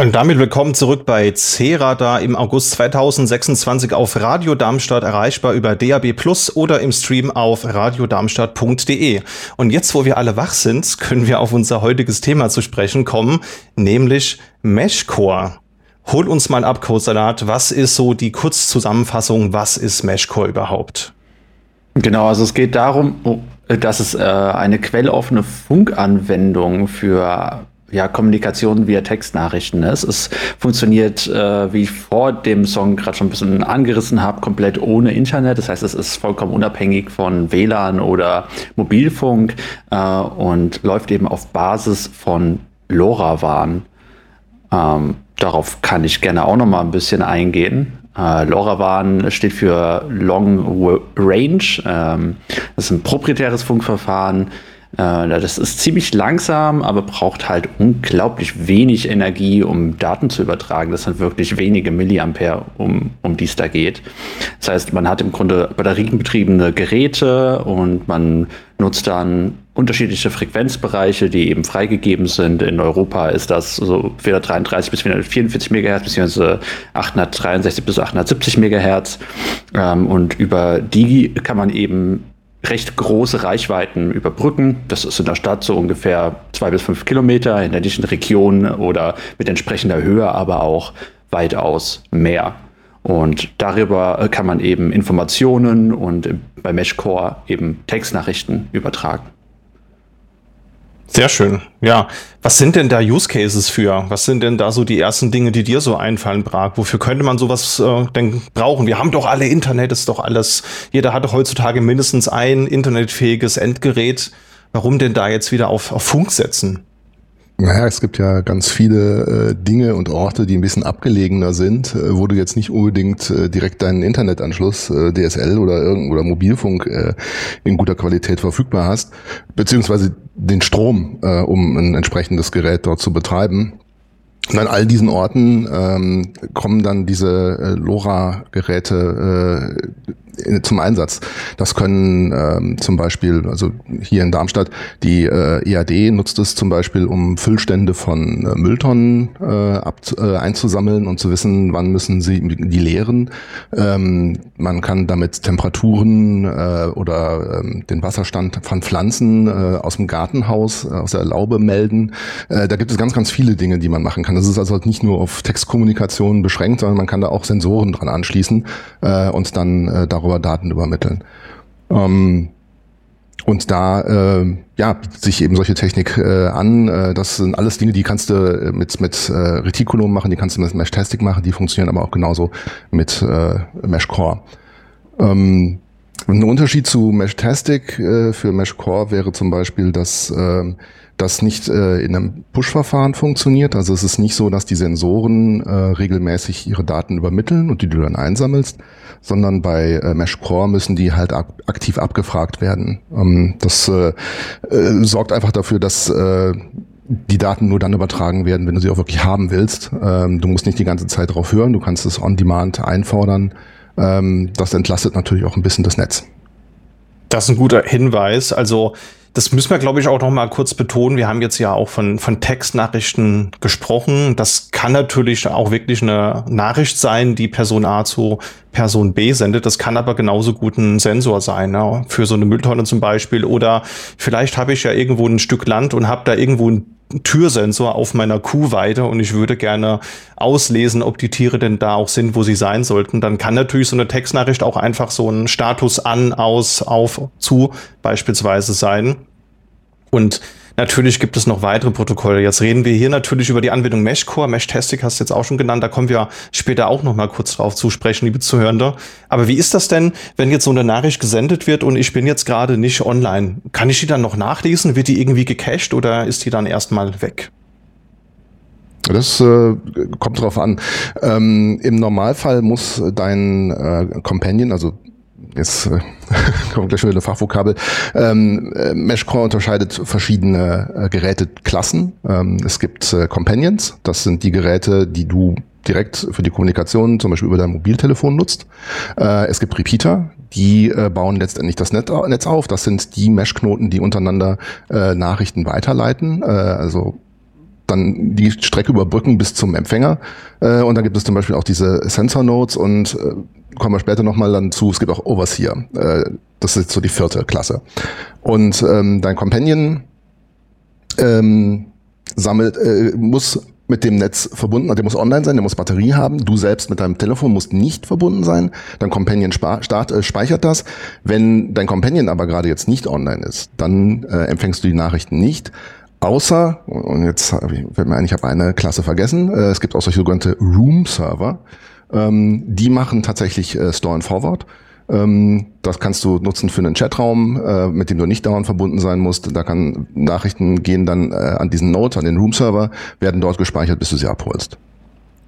Und damit willkommen zurück bei C-Radar im August 2026 auf Radio Darmstadt, erreichbar über DAB+ oder im Stream auf radiodarmstadt.de. Und jetzt, wo wir alle wach sind, können wir auf unser heutiges Thema zu sprechen kommen, nämlich Meshcore. Hol uns mal ab, Codesalat, was ist so die Kurzzusammenfassung, was ist Meshcore überhaupt? Genau, also es geht darum, dass es eine quelloffene Funkanwendung für Kommunikation via Textnachrichten ist. Es funktioniert, wie ich vor dem Song gerade schon ein bisschen angerissen habe, komplett ohne Internet. Das heißt, es ist vollkommen unabhängig von WLAN oder Mobilfunk und läuft eben auf Basis von LoRaWAN. Darauf kann ich gerne auch noch mal ein bisschen eingehen. LoRaWAN steht für Long Range. Das ist ein proprietäres Funkverfahren. Das ist ziemlich langsam, aber braucht halt unglaublich wenig Energie, um Daten zu übertragen. Das sind wirklich wenige Milliampere, um die es da geht. Das heißt, man hat im Grunde batterienbetriebene Geräte und man nutzt dann unterschiedliche Frequenzbereiche, die eben freigegeben sind. In Europa ist das so 433 bis 444 Megahertz, beziehungsweise 863 bis 870 Megahertz. Und über die kann man eben recht große Reichweiten überbrücken. Das ist in der Stadt so ungefähr 2 bis 5 Kilometer, in ländlichen Regionen oder mit entsprechender Höhe aber auch weitaus mehr. Und darüber kann man eben Informationen und bei Meshcore eben Textnachrichten übertragen. Sehr schön. Ja, was sind denn da Use Cases für? Was sind denn da so die ersten Dinge, die dir so einfallen, Brag? Wofür könnte man sowas denn brauchen? Wir haben doch alle Internet, ist doch alles. Jeder hat doch heutzutage mindestens ein internetfähiges Endgerät. Warum denn da jetzt wieder auf Funk setzen? Naja, es gibt ja ganz viele Dinge und Orte, die ein bisschen abgelegener sind, wo du jetzt nicht unbedingt direkt deinen Internetanschluss, DSL oder Mobilfunk in guter Qualität verfügbar hast, beziehungsweise den Strom, um ein entsprechendes Gerät dort zu betreiben. Und an all diesen Orten kommen dann diese LoRa-Geräte zum Einsatz. Das können zum Beispiel, also hier in Darmstadt, die EAD nutzt es zum Beispiel, um Füllstände von Mülltonnen einzusammeln und zu wissen, wann müssen sie die leeren. Man kann damit Temperaturen oder den Wasserstand von Pflanzen aus dem Gartenhaus, aus der Laube melden. Da gibt es ganz, ganz viele Dinge, die man machen kann. Das ist also nicht nur auf Textkommunikation beschränkt, sondern man kann da auch Sensoren dran anschließen und dann darüber Daten übermitteln. Und da bietet sich eben solche Technik an. Das sind alles Dinge, die kannst du mit Reticulum machen, die kannst du mit Meshtastic machen, die funktionieren aber auch genauso mit Meshcore. Ein Unterschied zu Meshtastic für Meshcore wäre zum Beispiel, dass das nicht in einem Push-Verfahren funktioniert. Also es ist nicht so, dass die Sensoren regelmäßig ihre Daten übermitteln und die du dann einsammelst, sondern bei Meshcore müssen die halt aktiv abgefragt werden. Das sorgt einfach dafür, dass die Daten nur dann übertragen werden, wenn du sie auch wirklich haben willst. Du musst nicht die ganze Zeit drauf hören, du kannst es on demand einfordern. Das entlastet natürlich auch ein bisschen das Netz. Das ist ein guter Hinweis. Also das müssen wir, glaube ich, auch noch mal kurz betonen. Wir haben jetzt ja auch von Textnachrichten gesprochen. Das kann natürlich auch wirklich eine Nachricht sein, die Person A zu Person B sendet. Das kann aber genauso gut ein Sensor sein, ne? Für so eine Mülltonne zum Beispiel. Oder vielleicht habe ich ja irgendwo ein Stück Land und habe da irgendwo einen Türsensor auf meiner Kuhweide und ich würde gerne auslesen, ob die Tiere denn da auch sind, wo sie sein sollten. Dann kann natürlich so eine Textnachricht auch einfach so ein Status an, aus, auf, zu beispielsweise sein. Und natürlich gibt es noch weitere Protokolle. Jetzt reden wir hier natürlich über die Anwendung Meshcore. Meshtastic hast du jetzt auch schon genannt. Da kommen wir später auch noch mal kurz drauf zu sprechen, liebe Zuhörende. Aber wie ist das denn, wenn jetzt so eine Nachricht gesendet wird und ich bin jetzt gerade nicht online? Kann ich die dann noch nachlesen? Wird die irgendwie gecached oder ist die dann erstmal weg? Das kommt drauf an. Im Normalfall muss dein Companion, also jetzt kommt gleich wieder eine Fachvokabel. Meshcore unterscheidet verschiedene Geräteklassen. Es gibt Companions, das sind die Geräte, die du direkt für die Kommunikation, zum Beispiel über dein Mobiltelefon nutzt. Es gibt Repeater, die bauen letztendlich das Netz auf. Das sind die Meshknoten, die untereinander Nachrichten weiterleiten. Also dann die Strecke überbrücken bis zum Empfänger. Und dann gibt es zum Beispiel auch diese Sensor Nodes und kommen wir später nochmal dann zu, es gibt auch Overseer. Das ist jetzt so die 4. Klasse. Und dein Companion muss mit dem Netz verbunden, der muss online sein, der muss Batterie haben. Du selbst mit deinem Telefon musst nicht verbunden sein. Dein Companion speichert das. Wenn dein Companion aber gerade jetzt nicht online ist, dann empfängst du die Nachrichten nicht. Außer, und jetzt fällt mir ein, ich habe eine Klasse vergessen, es gibt auch solche sogenannte Room-Server. Die machen tatsächlich Store and Forward. Das kannst du nutzen für einen Chatraum, mit dem du nicht dauernd verbunden sein musst. Da kann Nachrichten gehen dann an diesen Node, an den Room-Server, werden dort gespeichert, bis du sie abholst.